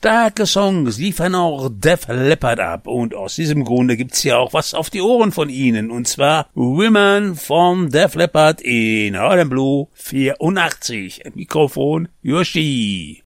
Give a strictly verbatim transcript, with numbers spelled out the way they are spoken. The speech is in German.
starke Songs liefern auch Def Leppard ab und aus diesem Grunde gibt's ja auch was auf die Ohren von ihnen und zwar Women von Def Leppard in Harlem Blue vierundachtzig. Mikrofon Yoshi.